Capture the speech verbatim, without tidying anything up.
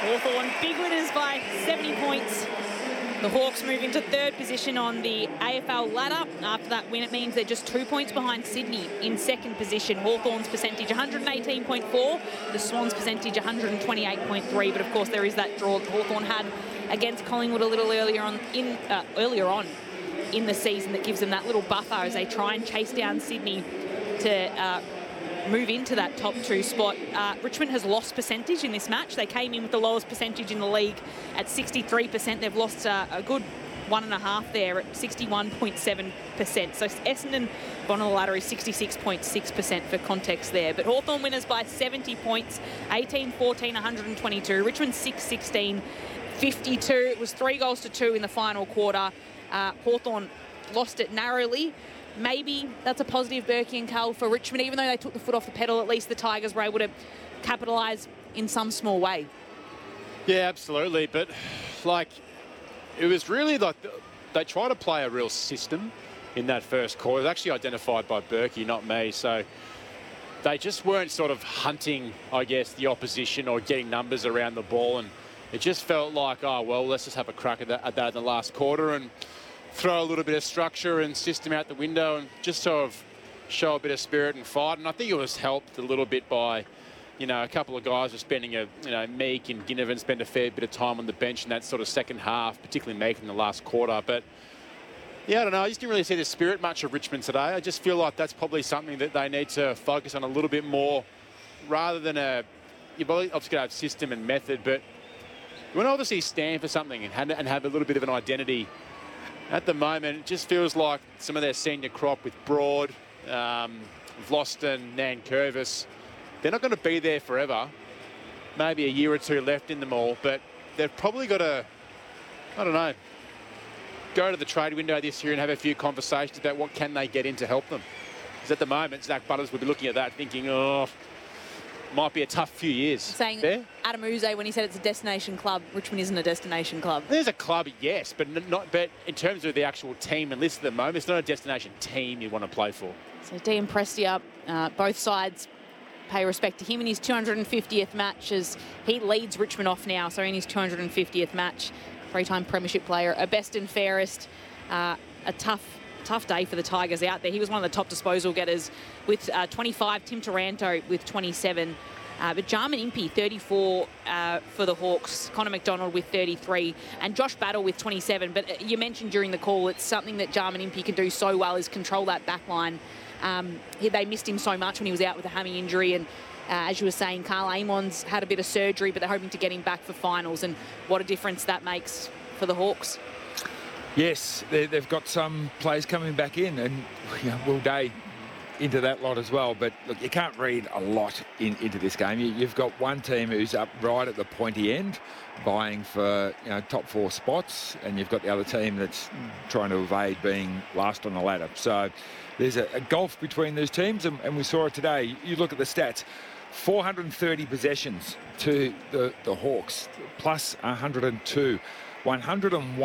Hawthorn, big winners by seventy points. The Hawks move into third position on the A F L ladder. After that win, it means they're just two points behind Sydney in second position. Hawthorn's percentage one hundred eighteen point four, the Swans' percentage one hundred twenty-eight point three. But of course, there is that draw that Hawthorn had against Collingwood a little earlier on in uh, earlier on in the season that gives them that little buffer as they try and chase down Sydney to uh, move into that top two spot. Uh, Richmond has lost percentage in this match. They came in with the lowest percentage in the league at sixty-three percent. They've lost uh, a good one and a half there at sixty-one point seven percent. So Essendon, bottom of the ladder, is sixty-six point six percent for context there. But Hawthorn winners by seventy points, eighteen fourteen, one hundred twenty-two. Richmond six sixteen, fifty-two. It was three goals to two in the final quarter. Uh, Hawthorn lost it narrowly. Maybe that's a positive, Berkey and Carl, for Richmond. Even though they took the foot off the pedal, at least the Tigers were able to capitalise in some small way. Yeah, absolutely. But, like, it was really like they tried to play a real system in that first quarter. It was actually identified by Berkey, not me. So they just weren't sort of hunting, I guess, the opposition or getting numbers around the ball. And it just felt like, oh, well, let's just have a crack at that, at that in the last quarter and throw a little bit of structure and system out the window and just sort of show a bit of spirit and fight. And I think it was helped a little bit by, you know, a couple of guys were spending a, you know, Meek and Ginnivan spent a fair bit of time on the bench in that sort of second half, particularly Meek in the last quarter. But yeah, I don't know. I just didn't really see the spirit much of Richmond today. I just feel like that's probably something that they need to focus on a little bit more rather than a, you've obviously got to have system and method, but you want to obviously stand for something and have, and have a little bit of an identity. At the moment, it just feels like some of their senior crop with Broad, um, Vlosten, Nankervis, they're not going to be there forever. Maybe a year or two left in them all, but they've probably got to, I don't know, go to the trade window this year and have a few conversations about what can they get in to help them. Because at the moment, Zach Butters would be looking at that thinking, oh, might be a tough few years. Saying there. Adam Uze, when he said it's a destination club, Richmond isn't a destination club. There's a club, yes, but not. But in terms of the actual team and list at the moment, it's not a destination team you want to play for. So Dean Prestia, uh, both sides pay respect to him in his two hundred fiftieth match as he leads Richmond off now. So in his two hundred fiftieth match, three-time premiership player, a best and fairest, uh, a tough. Tough day for the Tigers out there. He was one of the top disposal getters with uh, twenty-five, Tim Taranto with twenty-seven. Uh, but Jarman Impey, thirty-four uh, for the Hawks, Connor McDonald with thirty-three, and Josh Battle with twenty-seven. But you mentioned during the call, it's something that Jarman Impey can do so well is control that back line. Um, he, they missed him so much when he was out with a hammy injury. And uh, as you were saying, Carl Amon's had a bit of surgery, but they're hoping to get him back for finals. And what a difference that makes for the Hawks. Yes, they've got some players coming back in, and you know, Will Day into that lot as well. But look, you can't read a lot in, into this game. You, you've got one team who's up right at the pointy end, vying for you know top four spots, and you've got the other team that's trying to evade being last on the ladder. So there's a, a gulf between those teams, and, and we saw it today. You look at the stats. four hundred thirty possessions to the, the Hawks, plus one hundred two. one hundred and one